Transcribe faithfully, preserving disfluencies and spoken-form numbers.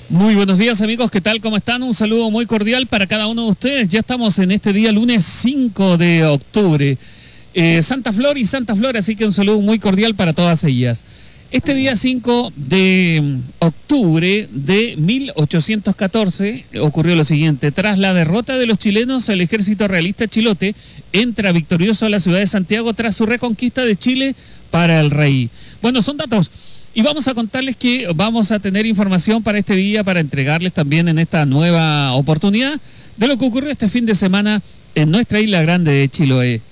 Muy buenos días, amigos, ¿qué tal? ¿Cómo están? Un saludo muy cordial para cada uno de ustedes. Ya estamos en este día lunes cinco de octubre. Eh, Santa Flor y Santa Flor, así que un saludo muy cordial para todas ellas. Este día cinco de octubre de mil ochocientos catorce ocurrió lo siguiente. Tras la derrota de los chilenos, el ejército realista chilote entra victorioso a la ciudad de Santiago tras su reconquista de Chile para el rey. Bueno, son datos. Y vamos a contarles que vamos a tener información para este día, para entregarles también en esta nueva oportunidad de lo que ocurrió este fin de semana en nuestra isla grande de Chiloé.